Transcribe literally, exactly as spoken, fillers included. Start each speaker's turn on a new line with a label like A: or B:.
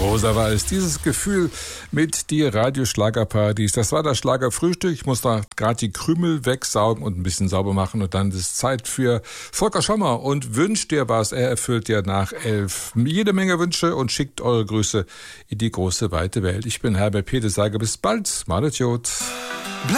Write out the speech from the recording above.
A: Rosa Weiß, dieses Gefühl mit die Radioschlagerpartys. Das war das Schlagerfrühstück. Ich muss da gerade die Krümel wegsaugen und ein bisschen sauber machen. Und dann ist es Zeit für Volker Schommer und wünscht dir was. Er erfüllt dir nach elf jede Menge Wünsche und schickt eure Grüße in die große, weite Welt. Ich bin Herbert Peters, sage bis bald. Malet Jod.